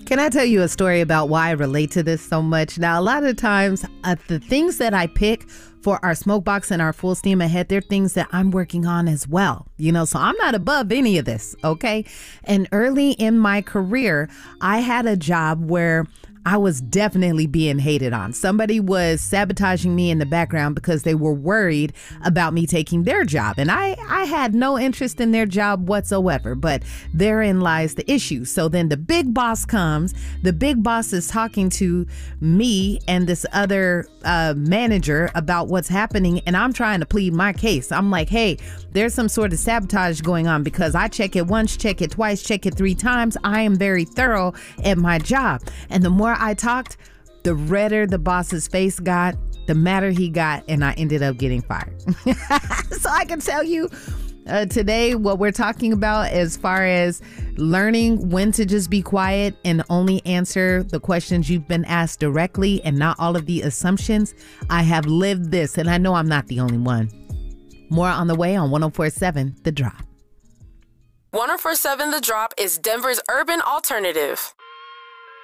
Can I tell you a story about why I relate to this so much? Now, a lot of times, the things that I pick for our smoke box and our full steam ahead, they're things that I'm working on as well. So I'm not above any of this, okay? And early in my career, I had a job where I was definitely being hated on. Somebody was sabotaging me in the background because they were worried about me taking their job. And I had no interest in their job whatsoever, but therein lies the issue. So then the big boss comes, the big boss is talking to me and this other manager about what's happening. And I'm trying to plead my case. I'm like, hey, there's some sort of sabotage going on because I check it once, check it twice, check it 3 times. I am very thorough at my job. And the more I talked, the redder the boss's face got, the madder he got, and I ended up getting fired. So I can tell you today what we're talking about as far as learning when to just be quiet and only answer the questions you've been asked directly and not all of the assumptions. I have lived this, and I know I'm not the only one. More on the way on 104.7 The Drop. 104.7 The Drop is Denver's urban alternative.